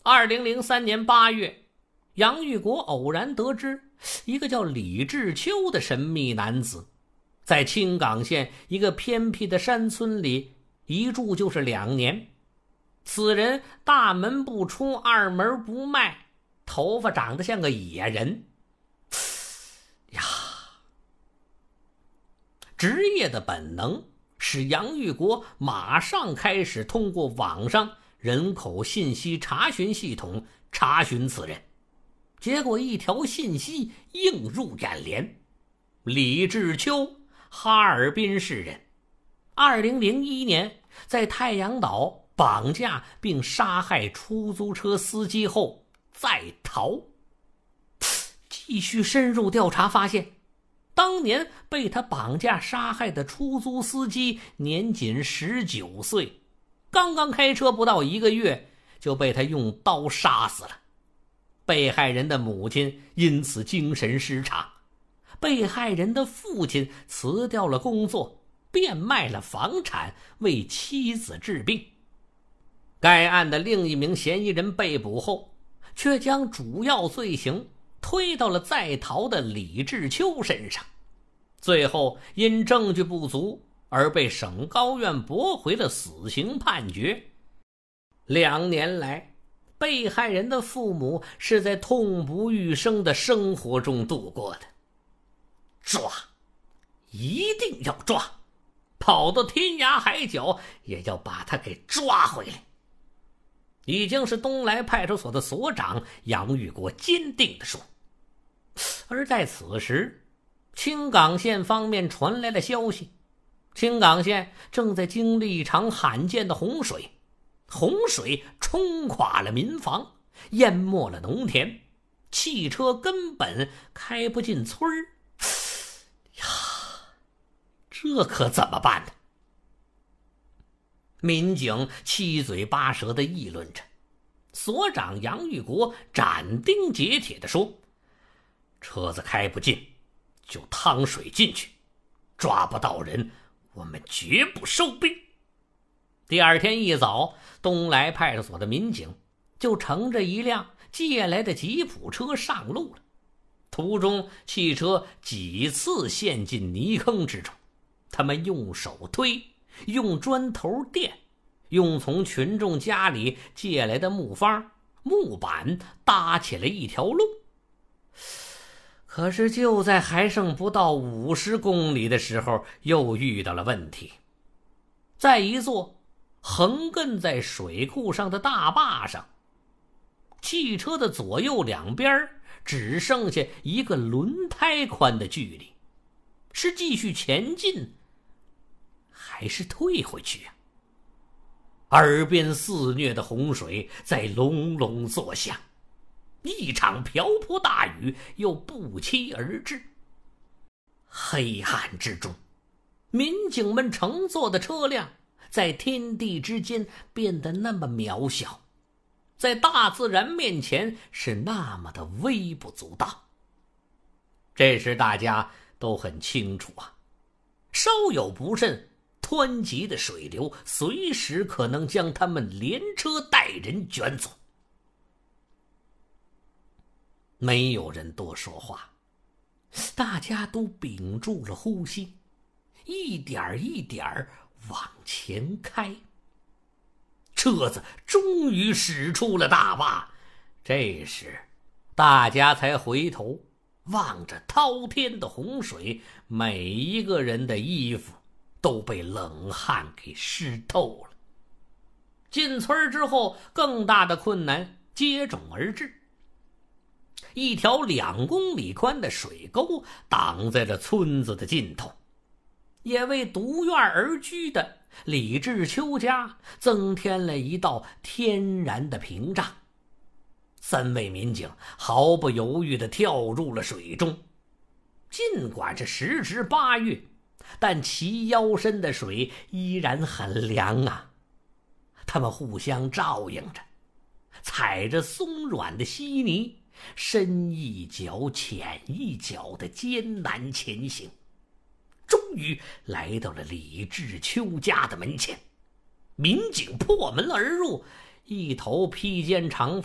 2003年8月，杨玉国偶然得知一个叫李志秋的神秘男子在青冈县一个偏僻的山村里一住就是2年。此人大门不出，二门不迈，头发长得像个野人呀。职业的本能使杨玉国马上开始通过网上人口信息查询系统查询此人。结果一条信息映入眼帘：李志秋，哈尔滨市人，2001年在太阳岛绑架并杀害出租车司机后再逃。继续深入调查发现，当年被他绑架杀害的出租司机年仅19岁，刚刚开车不到1个月就被他用刀杀死了。被害人的母亲因此精神失常，被害人的父亲辞掉了工作，变卖了房产为妻子治病。该案的另一名嫌疑人被捕后，却将主要罪行推到了在逃的李志秋身上，最后因证据不足而被省高院驳回了死刑判决。2年来，被害人的父母是在痛不欲生的生活中度过的。抓，一定要抓，跑到天涯海角也要把他给抓回来。已经是东来派出所的所长杨玉国坚定地说。而在此时，青冈县方面传来了消息，青冈县正在经历一场罕见的洪水，洪水冲垮了民房，淹没了农田，汽车根本开不进村儿。呀，这可怎么办呢？民警七嘴八舌地议论着。所长杨玉国斩钉截铁地说：车子开不进，就趟水进去，抓不到人，我们绝不收兵。第二天一早，东来派出所的民警就乘着一辆借来的吉普车上路了。途中，汽车几次陷进泥坑之中，他们用手推，用砖头垫，用从群众家里借来的木方、木板搭起了一条路。可是就在还剩不到50公里的时候，又遇到了问题。在一座横亘在水库上的大坝上，汽车的左右两边只剩下一个轮胎宽的距离，是继续前进还是退回去啊？耳边肆虐的洪水在隆隆作响，一场瓢泼大雨又不期而至。黑暗之中，民警们乘坐的车辆在天地之间变得那么渺小，在大自然面前是那么的微不足道。这时大家都很清楚啊，稍有不慎，湍急的水流随时可能将他们连车带人卷走。没有人多说话，大家都屏住了呼吸，一点一点往前开。车子终于驶出了大坝，这时大家才回头望着滔天的洪水，每一个人的衣服都被冷汗给湿透了。进村之后，更大的困难接踵而至。一条2公里宽的水沟挡在了村子的尽头，也为独院而居的李志秋家增添了一道天然的屏障。3位民警毫不犹豫地跳入了水中。尽管是时值8月，但齐腰深的水依然很凉啊。他们互相照应着，踩着松软的稀泥，深一脚浅一脚的艰难前行，终于来到了李志秋家的门前。民警破门而入，一头披肩长